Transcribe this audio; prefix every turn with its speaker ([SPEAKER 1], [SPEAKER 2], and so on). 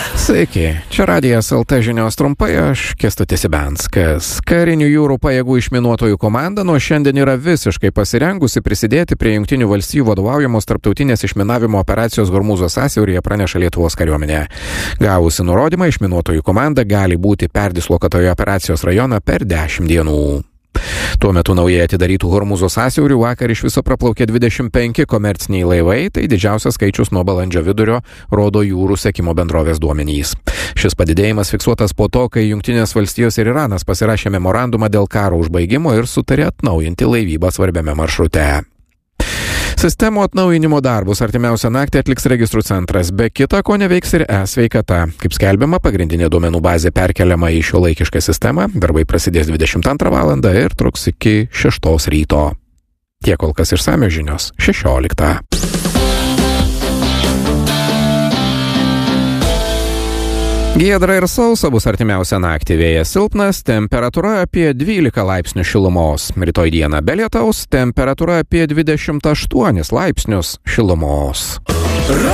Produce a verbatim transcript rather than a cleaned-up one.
[SPEAKER 1] Sveiki, čia Radijas L T žinios trumpai, aš Kęstutis Ibenskas. Karinių jūrų pajėgų išminuotojų komanda nuo šiandien yra visiškai pasirengusi prisidėti prie Jungtinių valstijų vadovaujamos tarptautinės išminavimo operacijos Hormūzo sąsiauryje, praneša Lietuvos kariuomenė. Gavusi nurodymą, išminuotojų komanda gali būti perdislokatoje operacijos rajoną per dešimt dienų. Tuo metu naujai atidarytų Hormūzo sąsiaurių vakar iš viso praplaukė dvidešimt penki komerciniai laivai, tai didžiausias skaičius nuo balandžio vidurio, rodo jūrų sekimo bendrovės duomenys. Šis padidėjimas fiksuotas po to, kai Jungtinės valstijos ir Iranas pasirašė memorandumą dėl karo užbaigimo ir sutarė atnaujinti laivybą svarbiame maršrute. Sistemų atnaujinimo darbus artimiausią naktį atliks registrų centras, be kita ko neveiks ir e-sveikata. Kaip skelbiama, pagrindinė duomenų bazė perkeliama į šiuolaikišką sistemą, darbai prasidės dvidešimt antrą valandą ir truks iki šeštos ryto. Tiek kol kas išsamios žinios šešioliktą. Giedra ir sausa bus artimiausią naktį, vėjas silpnas, temperatūra apie dvylika laipsnių šilumos. Rytoj dieną be lietaus, temperatūra apie dvidešimt aštuonis laipsnius šilumos.